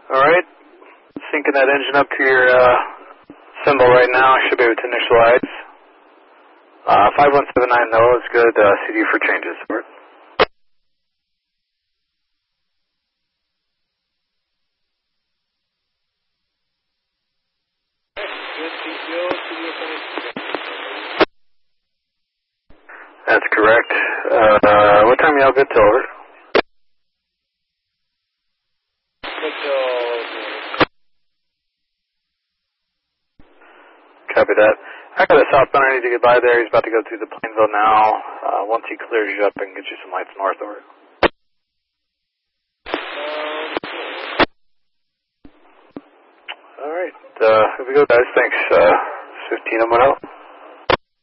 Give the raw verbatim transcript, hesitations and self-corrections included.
Alright. Syncing that engine up to your uh, symbol right now. Should be able to initialize. Uh, five one seven nine though is good. Uh, C D for changes. Over. That's correct. Uh, what time are y'all good till? Over? Copy that. I got a southbound I need to get by there. He's about to go through the Plainville now. Uh, once he clears you up, I can get you some lights north over. Alright, uh, here we go guys. Thanks. Uh, fifteen, I'm out.